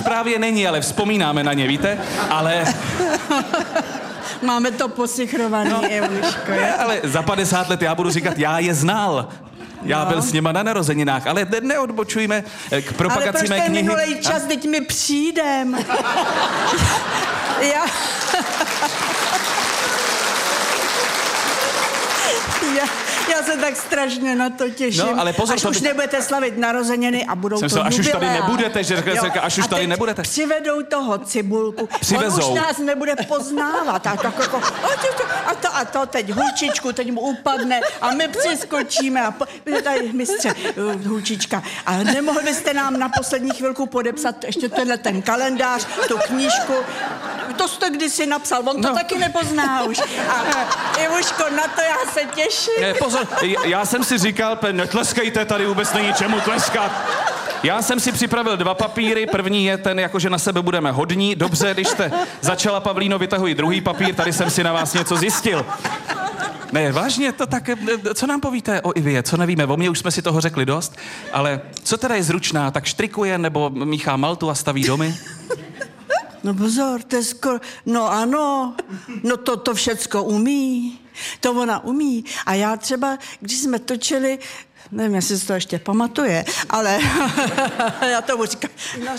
právě není, ale vzpomínáme na ně, víte? Ale... Máme to posichrovaný, Evuško. Ale za 50 let já budu říkat, já je znal. Já byl s něma na narozeninách, ale neodbočujme k propagaci mé knihy. Ale proč ten minulej čas, teď mi přijdem. Já se tak strašně na to těším. No, ale pozor, až už nebudete slavit narozeniny a budou to až už tady nebudete, až už tady nebudete. Přivedou toho Cibulku. Přivezou. On už nás nebude poznávat. A to teď Hulčičku, teď mu upadne a my přiskočíme a tady mistře Hulčička. A nemohli byste nám na poslední chvilku podepsat ještě ten kalendář, tu knížku. To jste kdysi napsal, on to taky nepozná už. A Ivuško, na to já se těším. Pozor, já jsem si říkal, netleskejte, tady vůbec není čemu tleskat. Já jsem si připravil 2 papíry, první je ten, jakože na sebe budeme hodní. Dobře, když jste začala, Pavlíno, vytahuji druhý papír, tady jsem si na vás něco zjistil. Ne, vážně, to tak, co nám povíte o Ivě, co nevíme, o mě už jsme si toho řekli dost, ale co teda je zručná, tak štrikuje nebo míchá maltu a staví domy? No pozor, to je skoro, no ano, no to všecko umí, to ona umí. A já třeba, když jsme točili, nevím, jestli si to ještě pamatuje, ale já tomu říkám.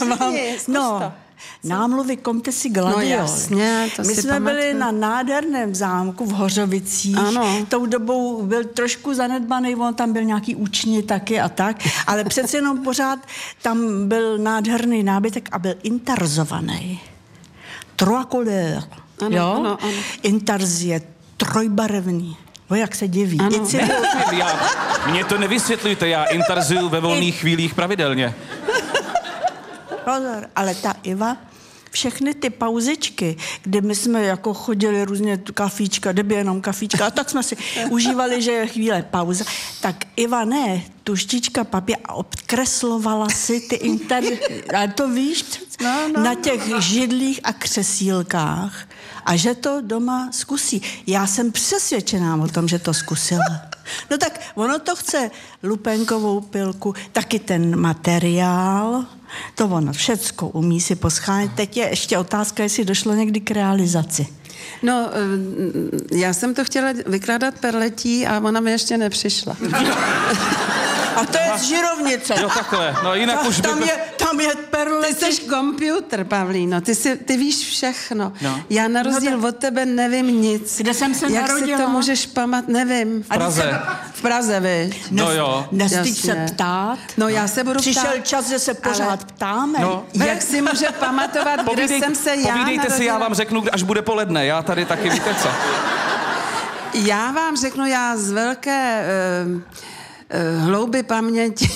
Námluvy Komtesy Gladiol. No jasně, to my si jsme pamatuju. byli na nádherném zámku v Hořovicích. Ano. Tou dobou byl trošku zanedbaný, on tam byl nějaký učni taky a tak, ale přece jenom pořád tam byl nádherný nábytek a byl intarzovaný. Trois couleurs. Ano. Intarz je trojbarevný. O, jak se diví. Mně to nevysvětlujte, já intarzuju ve volných chvílích pravidelně. Pozor, ale ta Iva, všechny ty pauzičky, kdy my jsme jako chodili různě kafíčka, kdyby jenom kafíčka, a tak jsme si užívali, že je chvíle pauza, tak Iva ne, tuštička, papír a obkreslovala si ty ale to víš, na těch židlích a křesílkách a že to doma zkusí. Já jsem přesvědčená o tom, že to zkusila. No tak ono to chce lupenkovou pilku, taky ten materiál, to ono všecko umí si poschánit. Teď je ještě otázka, jestli došlo někdy k realizaci. No, já jsem to chtěla vykládat perletí a ona mi ještě nepřišla. A to je z Žirovnice. Jo, takhle. No jinak už tam je perletí. Ty jsi komputer, Pavlíno, ty víš všechno. No. Já na rozdíl od tebe nevím nic. Kde jsem se narodila? Jak si to můžeš pamatovat? Nevím. V Praze. V Praze, vy. No jo. Nestyď se ptát. No já se budu Přišel ptát. čas, že se pořád ptáme. No. Jak si může pamatovat, kde jsem se já Povídejte si, já vám řeknu, až bude poledne. Já tady taky, víte co? Já vám řeknu, já z velké hlouby paměti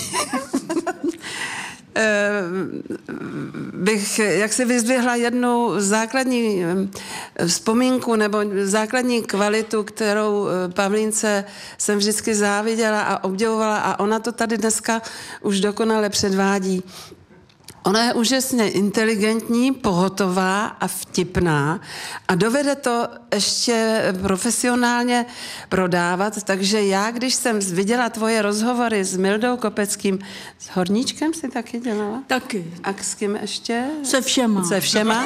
bych jak si vyzdvihla jednu základní vzpomínku nebo základní kvalitu, kterou Pavlínce jsem vždycky záviděla a obdivovala a ona to tady dneska už dokonale předvádí. Ona je úžasně inteligentní, pohotová a vtipná a dovede to ještě profesionálně prodávat, takže já, když jsem viděla tvoje rozhovory s Mildou Kopeckým, s Horníčkem si taky dělala? Taky. A s kým ještě? Se všema. Se všema.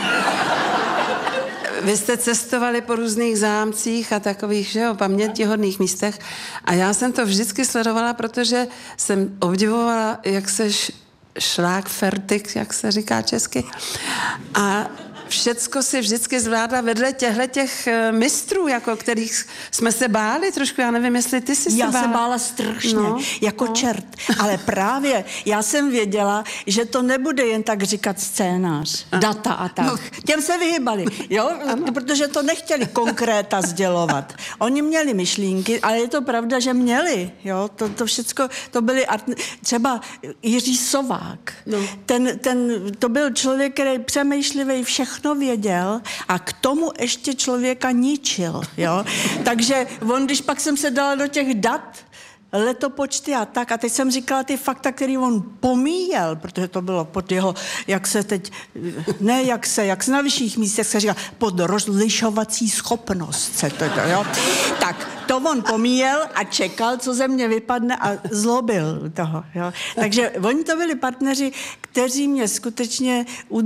Vy jste cestovali po různých zámcích a takových, že jo, pamětihodných místech a já jsem to vždycky sledovala, protože jsem obdivovala, jak seš šlágfertig, jak se říká česky. A všecko si vždycky zvládla vedle těch mistrů, jako kterých jsme se báli trošku. Já nevím, jestli ty jsi se bála. Já se bála strašně, jako čert. Ale právě já jsem věděla, že to nebude jen tak říkat scénář, data a tak. No. Těm se vyhybali, jo? Protože to nechtěli konkréta sdělovat. Oni měli myšlínky, ale je to pravda, že měli, jo? To všecko, to byli třeba Jiří Sovák. No. To byl člověk, který přemýšlivý všechno věděl a k tomu ještě člověka ničil, jo. Takže on, když pak jsem se dala do těch dat, letopočty a tak, a teď jsem říkala ty fakta, který on pomíjel, protože to bylo pod jeho, jak se na vyšších místech se říká, pod rozlišovací schopnost se to, jo. Tak, to on pomíjel a čekal, co ze mě vypadne a zlobil toho, jo. Takže oni to byli partneři, kteří mě skutečně